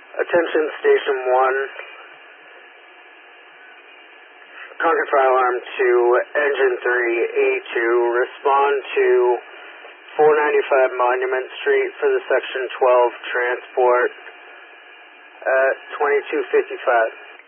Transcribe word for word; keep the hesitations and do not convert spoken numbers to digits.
Attention Station one. Conquer Fire Alarm two, Engine three, A two. Respond to four ninety-five Monument Street for the Section twelve transport at twenty-two fifty-five.